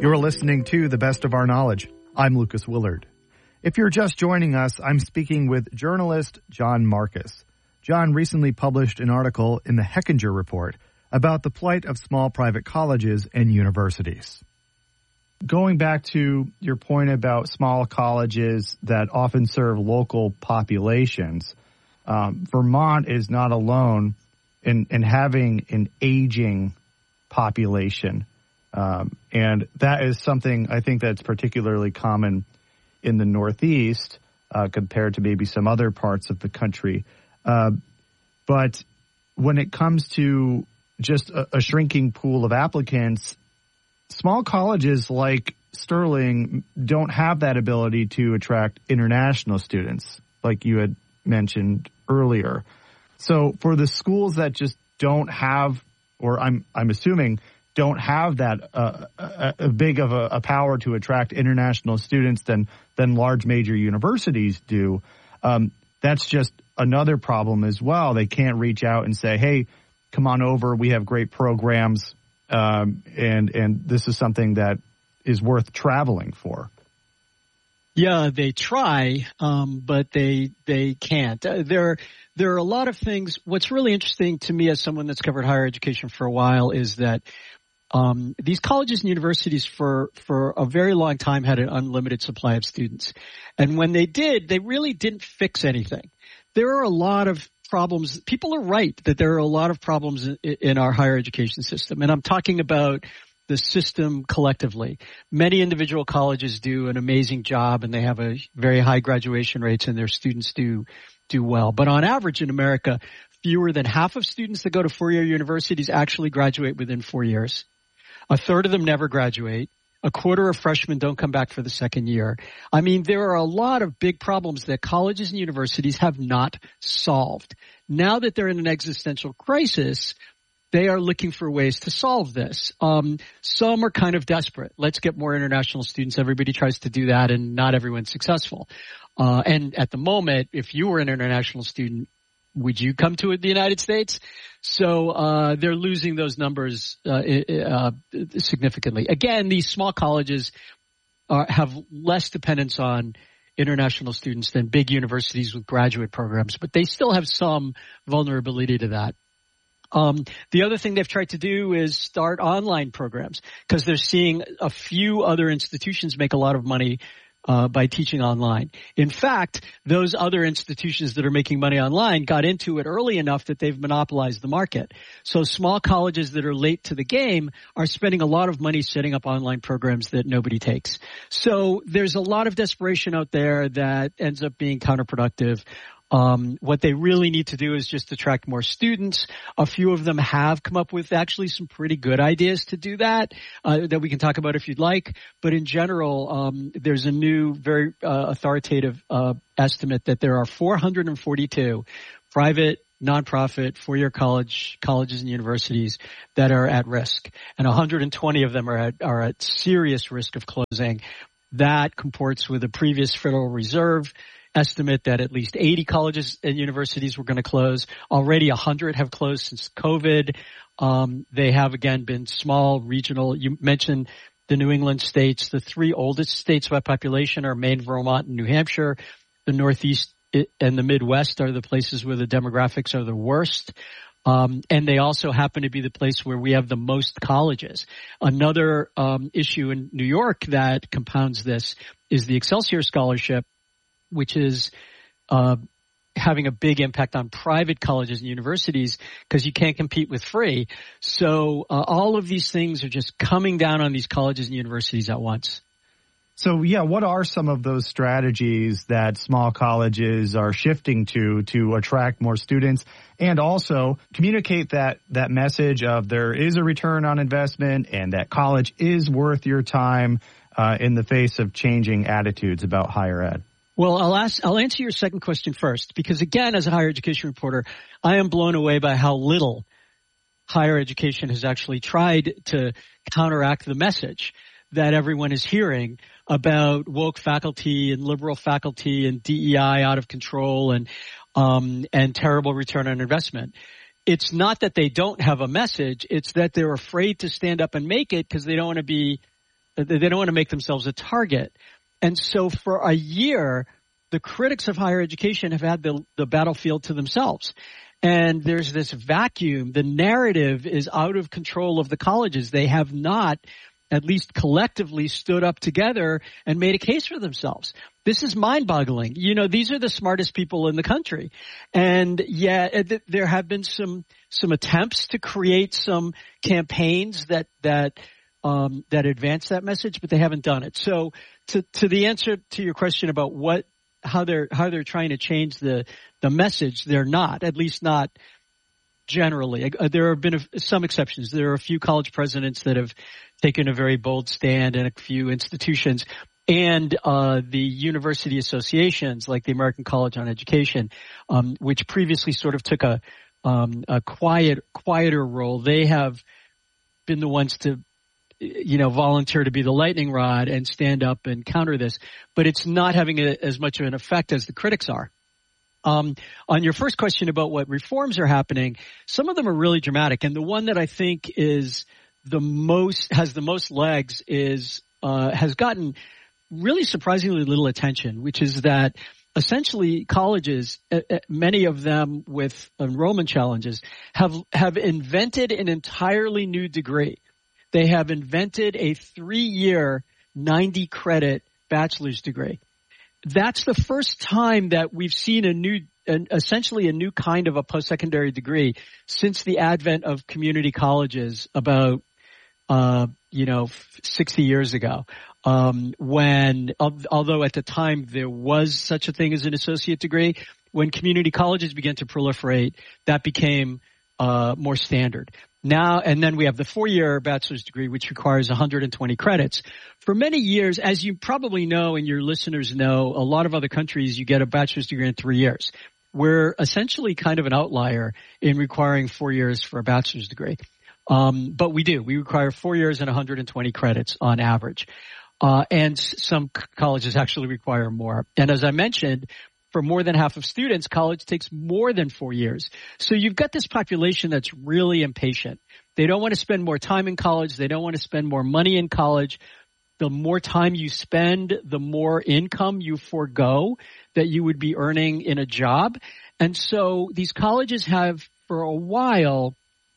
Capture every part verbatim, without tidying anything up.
You're listening to The Best of Our Knowledge. I'm Lucas Willard. If you're just joining us, I'm speaking with journalist John Marcus. John recently published an article in the Hechinger Report about the plight of small private colleges and universities. Going back to your point about small colleges that often serve local populations, um, Vermont is not alone in, in having an aging population. Um, and that is something I think that's particularly common in the Northeast uh, compared to maybe some other parts of the country. Uh, but when it comes to just a, a shrinking pool of applicants, small colleges like Sterling don't have that ability to attract international students, like you had mentioned earlier. So for the schools that just don't have, or I'm I'm assuming don't have that uh, a, a big of a, a power to attract international students than than large major universities do, um, that's just another problem as well. They can't reach out and say, hey, come on over. We have great programs. Um, and, and this is something that is worth traveling for. Yeah, they try, um, but they, they can't. Uh, there, there are a lot of things. What's really interesting to me as someone that's covered higher education for a while is that, um, these colleges and universities for, for a very long time had an unlimited supply of students. And when they did, they really didn't fix anything. There are a lot of problems. People are right that there are a lot of problems in, in our higher education system. And I'm talking about the system collectively. Many individual colleges do an amazing job and they have a very high graduation rates and their students do, do well. But on average in America, fewer than half of students that go to four-year universities actually graduate within four years. A third of them never graduate. A quarter of freshmen don't come back for the second year. I mean, there are a lot of big problems that colleges and universities have not solved. Now that they're in an existential crisis, they are looking for ways to solve this. Um, some are kind of desperate. Let's get more international students. Everybody tries to do that, and not everyone's successful. Uh, and at the moment, if you were an international student, would you come to the United States? So uh they're losing those numbers uh, uh significantly. Again, these small colleges are, have less dependence on international students than big universities with graduate programs, but they still have some vulnerability to that. Um, the other thing they've tried to do is start online programs because they're seeing a few other institutions make a lot of money Uh, by teaching online. In fact, those other institutions that are making money online got into it early enough that they've monopolized the market. So small colleges that are late to the game are spending a lot of money setting up online programs that nobody takes. So there's a lot of desperation out there that ends up being counterproductive. Um, what they really need to do is just attract more students. A few of them have come up with actually some pretty good ideas to do that, uh, that we can talk about if you'd like. But in general, um, there's a new, very uh, authoritative uh, estimate that there are four hundred forty-two private, nonprofit, four-year college colleges and universities that are at risk, and one hundred twenty of them are at, are at serious risk of closing. That comports with a previous Federal Reserve estimate that at least eighty colleges and universities were going to close. Already one hundred have closed since COVID. Um, they have, again, been small, regional. You mentioned the New England states. The three oldest states by population are Maine, Vermont, and New Hampshire. The Northeast and the Midwest are the places where the demographics are the worst. Um, and they also happen to be the place where we have the most colleges. Another um, issue in New York that compounds this is the Excelsior Scholarship, which is uh having a big impact on private colleges and universities because you can't compete with free. So uh, all of these things are just coming down on these colleges and universities at once. So, yeah, what are some of those strategies that small colleges are shifting to to attract more students and also communicate that that message of there is a return on investment and that college is worth your time uh, in the face of changing attitudes about higher ed? Well, I'll ask, I'll answer your second question first, because again, as a higher education reporter, I am blown away by how little higher education has actually tried to counteract the message that everyone is hearing about woke faculty and liberal faculty and D E I out of control and, um, and terrible return on investment. It's not that they don't have a message. It's that they're afraid to stand up and make it because they don't want to be they don't want to make themselves a target. And so for a year, the critics of higher education have had the, the battlefield to themselves. And there's this vacuum. The narrative is out of control of the colleges. They have not, at least collectively, stood up together and made a case for themselves. This is mind-boggling. You know, these are the smartest people in the country. And yeah, there have been some, some attempts to create some campaigns that, that, um, that advance that message, but they haven't done it. So to, to the answer to your question about what, how they're, how they're trying to change the, the message, they're not, at least not generally. There have been a, some exceptions. There are a few college presidents that have taken a very bold stand, and a few institutions and uh the university associations like the American College on Education, um which previously sort of took a um a quiet quieter role. They have been the ones to you know volunteer to be the lightning rod and stand up and counter this, but it's not having a, as much of an effect as the critics are. Um, on your first question about what reforms are happening, some of them are really dramatic, and the one that I think is the most, has the most legs is, uh, has gotten really surprisingly little attention, which is that essentially colleges, uh, many of them with enrollment challenges, have, have invented an entirely new degree. They have invented a three-year, ninety credit bachelor's degree. That's the first time that we've seen a new, an, essentially a new kind of a post-secondary degree since the advent of community colleges about, uh, you know, sixty years ago. Um, when, although at the time there was such a thing as an associate degree, when community colleges began to proliferate, that became, uh, more standard. Now, and then we have the four-year bachelor's degree, which requires one hundred twenty credits. For many years, as you probably know and your listeners know, a lot of other countries, you get a bachelor's degree in three years. We're essentially kind of an outlier in requiring four years for a bachelor's degree. Um, but we do. We require four years and one hundred twenty credits on average. Uh, and some colleges actually require more. And as I mentioned, for more than half of students, college takes more than four years. So you've got this population that's really impatient. They don't want to spend more time in college. They don't want to spend more money in college. The more time you spend, the more income you forego that you would be earning in a job. And so these colleges have, for a while,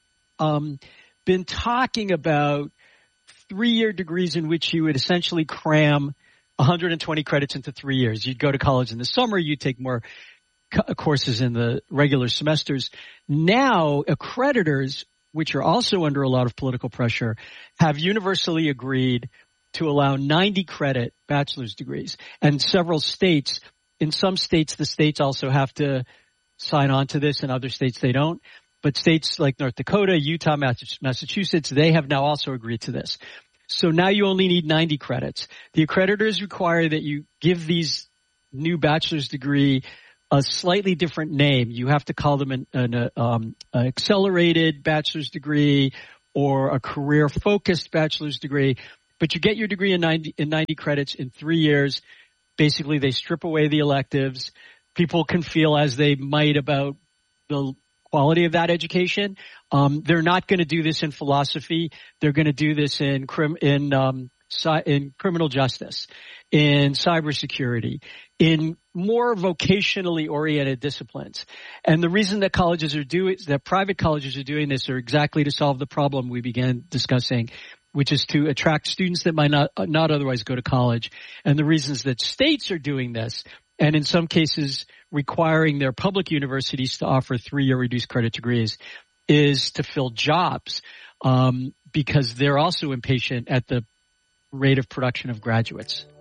um, been talking about three-year degrees in which you would essentially cram one hundred twenty credits into three years. You'd go to college in the summer. You'd take more co- courses in the regular semesters. Now, accreditors, which are also under a lot of political pressure, have universally agreed to allow ninety credit bachelor's degrees. And several states, in some states, the states also have to sign on to this. In other states, they don't. But states like North Dakota, Utah, Massachusetts, they have now also agreed to this. So now you only need ninety credits. The accreditors require that you give these new bachelor's degree a slightly different name. You have to call them an, an um, an accelerated bachelor's degree or a career-focused bachelor's degree. But you get your degree in ninety, in ninety credits in three years. Basically, they strip away the electives. People can feel as they might about the quality of that education. Um, they're not going to do this in philosophy. They're going to do this in crim, in um, ci- in criminal justice, in cybersecurity, in more vocationally oriented disciplines. And the reason that colleges are doing, that private colleges are doing this, are exactly to solve the problem we began discussing, which is to attract students that might not not otherwise go to college. And the reasons that states are doing this, and in some cases requiring their public universities to offer three-year reduced credit degrees, is to fill jobs, um, because they're also impatient at the rate of production of graduates.